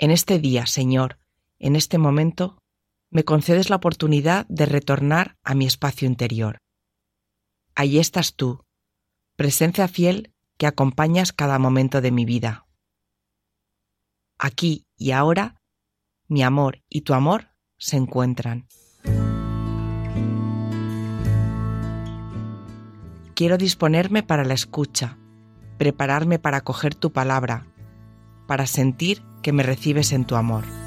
En este día, Señor, en este momento, me concedes la oportunidad de retornar a mi espacio interior. Allí estás tú, presencia fiel que acompañas cada momento de mi vida. Aquí y ahora, mi amor y tu amor se encuentran. Quiero disponerme para la escucha, prepararme para acoger tu palabra, para sentir que me recibes en tu amor.